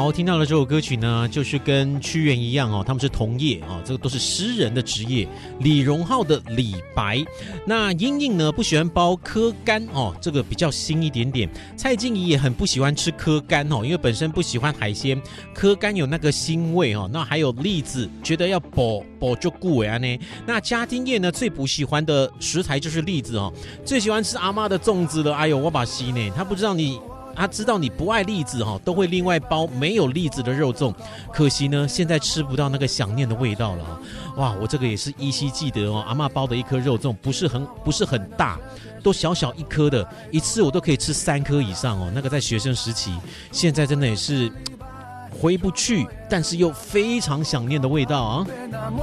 好，听到了这首歌曲呢，就是跟屈原一样哦，他们是同业哦，这个都是诗人的职业。李荣浩的李白，那英英呢不喜欢包柯干哦，这个比较新一点点。蔡静怡也很不喜欢吃柯干哦，因为本身不喜欢海鲜，柯干有那个腥味哦。那还有栗子，觉得要补就顾为安呢。那家丁叶呢最不喜欢的食材就是栗子哦，最喜欢吃阿妈的粽子了。哎呦，我把西呢，他知道你不爱栗子都会另外包没有栗子的肉粽，可惜呢现在吃不到那个想念的味道了。哇，我这个也是依稀记得哦，阿嬷包的一颗肉粽不是很大，都小小一颗的，一次我都可以吃3颗以上哦。那个在学生时期，现在真的也是回不去，但是又非常想念的味道啊。